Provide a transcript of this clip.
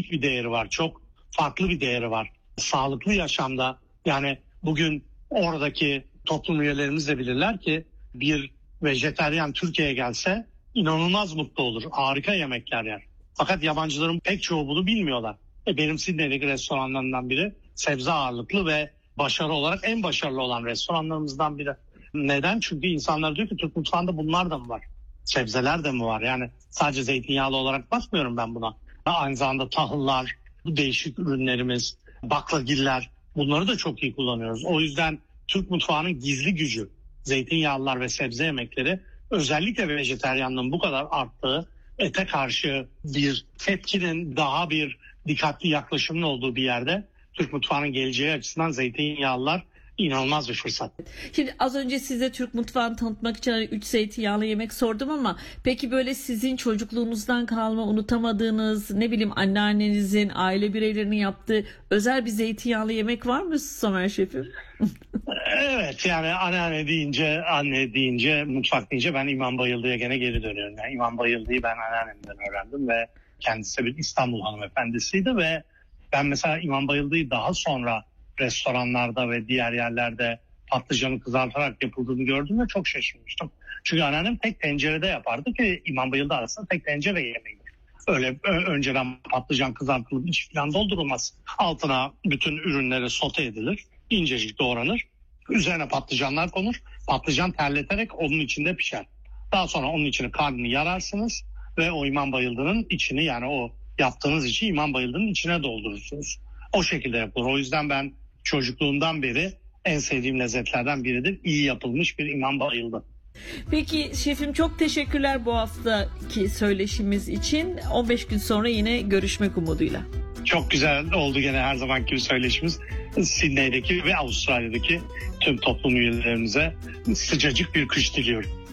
unik bir değeri var. Çok farklı bir değeri var. Sağlıklı yaşamda, yani bugün oradaki toplum üyelerimiz de bilirler ki bir vejetaryen Türkiye'ye gelse inanılmaz mutlu olur. Harika yemekler yer. Fakat yabancıların pek çoğu bunu bilmiyorlar. Benim Sydney'deki restoranlarından biri sebze ağırlıklı ve başarı olarak en başarılı olan restoranlarımızdan biri. Neden? Çünkü insanlar diyor ki Türk mutfağında bunlar da mı var? Sebzeler de mi var? Yani sadece zeytinyağlı olarak bakmıyorum ben buna. Aynı zamanda tahıllar, bu değişik ürünlerimiz, baklagiller, bunları da çok iyi kullanıyoruz. O yüzden Türk mutfağının gizli gücü, zeytinyağlılar ve sebze yemekleri, özellikle vejetaryenliğin bu kadar arttığı, ete karşı bir tepkinin, daha bir dikkatli yaklaşımın olduğu bir yerde Türk mutfağının geleceği açısından zeytinyağlılar inanılmaz bir fırsat. Şimdi az önce size Türk mutfağını tanıtmak için 3 zeytinyağlı yemek sordum ama peki böyle sizin çocukluğunuzdan kalma unutamadığınız, ne bileyim anneannenizin, aile bireylerinin yaptığı özel bir zeytinyağlı yemek var mı Somer Şefim? Evet, yani anneanne deyince, anne deyince, mutfak deyince ben İmam Bayıldı'ya gene geri dönüyorum. Yani İmam Bayıldı'yı ben anneannemden öğrendim ve kendisi bir İstanbul hanımefendisiydi ve ben mesela İmam Bayıldı'yı daha sonra restoranlarda ve diğer yerlerde patlıcanı kızartarak yapıldığını gördüm ve çok şaşırmıştım. Çünkü anneannem tek tencerede yapardı ki İmam Bayıldı aslında tek tencere yemeği. Öyle önceden patlıcan kızartılıp iç falan doldurulmaz. Altına bütün ürünleri sote edilir, incecik doğranır. Üzerine patlıcanlar konur. Patlıcan terleterek onun içinde pişer. Daha sonra onun içine karnını yararsınız ve o İmam Bayıldı'nın içini, yani o yaptığınız içi İmam Bayıldı'nın içine doldurursunuz. O şekilde yapılır. O yüzden ben çocukluğumdan beri en sevdiğim lezzetlerden biridir. İyi yapılmış bir İmam Bayıldı. Peki şefim, çok teşekkürler bu haftaki söyleşimiz için. 15 gün sonra yine görüşmek umuduyla. Çok güzel oldu gene her zamanki gibi söyleşimiz. Sydney'deki ve Avustralya'daki tüm toplum üyelerimize sıcacık bir kış diliyorum.